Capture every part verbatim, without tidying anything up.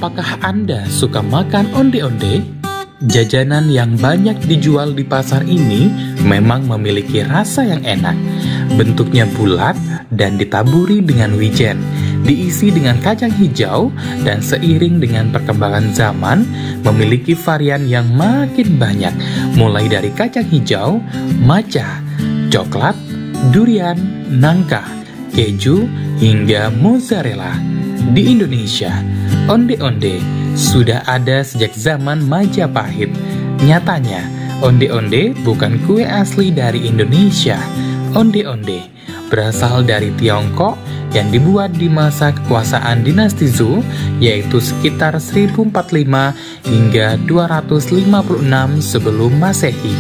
Apakah Anda suka makan onde-onde? Jajanan yang banyak dijual di pasar ini memang memiliki rasa yang enak. Bentuknya bulat dan ditaburi dengan wijen, diisi dengan kacang hijau, dan seiring dengan perkembangan zaman, memiliki varian yang makin banyak, mulai dari kacang hijau, matcha, coklat, durian, nangka, keju, hingga mozzarella. Di Indonesia, onde-onde sudah ada sejak zaman Majapahit. Nyatanya, onde-onde bukan kue asli dari Indonesia. Onde-onde berasal dari Tiongkok yang dibuat di masa kekuasaan dinasti Zhou, yaitu sekitar seribu empat puluh lima hingga dua ratus lima puluh enam sebelum Masehi.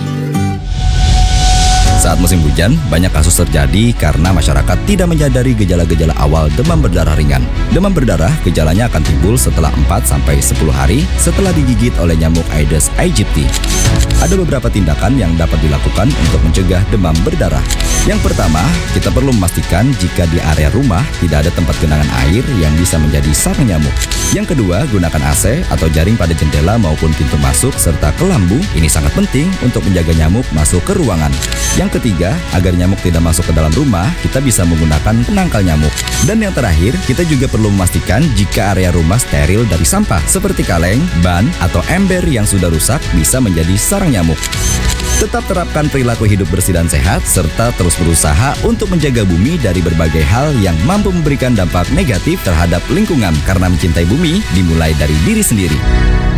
Saat musim hujan, banyak kasus terjadi karena masyarakat tidak menyadari gejala-gejala awal demam berdarah ringan. Demam berdarah gejalanya akan timbul setelah empat sampai sepuluh hari setelah digigit oleh nyamuk Aedes aegypti. Ada beberapa tindakan yang dapat dilakukan untuk mencegah demam berdarah. Yang pertama, kita perlu memastikan jika di area rumah tidak ada tempat genangan air yang bisa menjadi sarang nyamuk. Yang kedua, gunakan A C atau jaring pada jendela maupun pintu masuk serta kelambu. Ini sangat penting untuk menjaga nyamuk masuk ke ruangan. Yang ketiga, agar nyamuk tidak masuk ke dalam rumah, kita bisa menggunakan penangkal nyamuk. Dan yang terakhir, kita juga perlu memastikan jika area rumah steril dari sampah seperti kaleng, ban, atau ember yang sudah rusak bisa menjadi sarang nyamuk. Tetap terapkan perilaku hidup bersih dan sehat, serta terus berusaha untuk menjaga bumi dari berbagai hal yang mampu memberikan dampak negatif terhadap lingkungan, karena mencintai bumi dimulai dari diri sendiri.